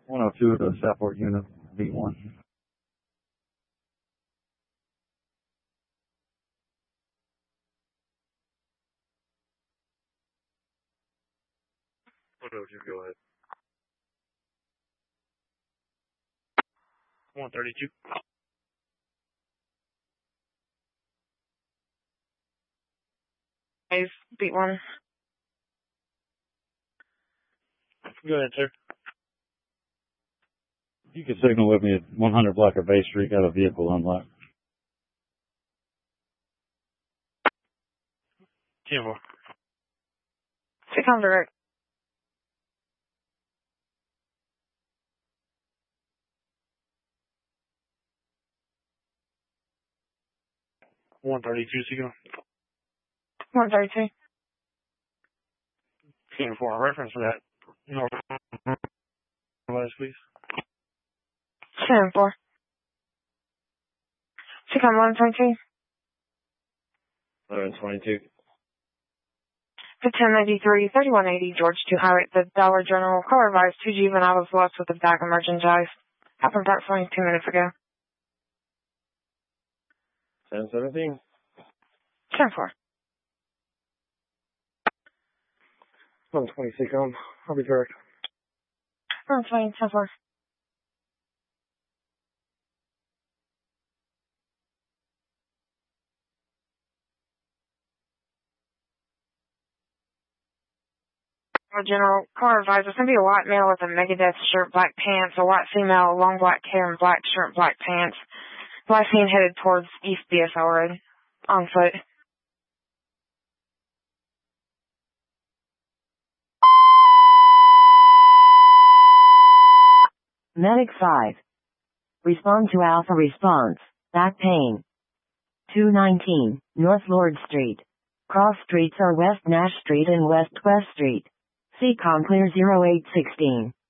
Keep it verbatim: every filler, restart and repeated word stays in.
one oh two to Southport Unit, B one. one oh two, go ahead. one thirty-two. Five, beat one. Go ahead, sir. You can signal with me at one hundred Blacker Bay Street. Got a vehicle unlocked. ten four. Six on direct. one thirty-two, signal. one thirty-two. ten four, reference for that. North, please. ten four. Six on one twenty-two. eleven twenty-two. ten ninety-three, thirty-one eighty, George two Highway, the Dollar General. Car advised two juveniles lost with the back emergency. Happened approximately two minutes ago. ten seventeen. ten four. one twenty-six on. I'll be direct. one twenty, ten four. General, car advisor, it's going to be a white male with a Megadeth shirt, black pants, a white female, long black hair and black shirt, black pants. Black scene headed towards East B S L Road. On foot. Medic five. Respond to Alpha response. Back pain. two nineteen, North Lord Street. Cross streets are West Nash Street and West West Street. C COM clear zero eight one six.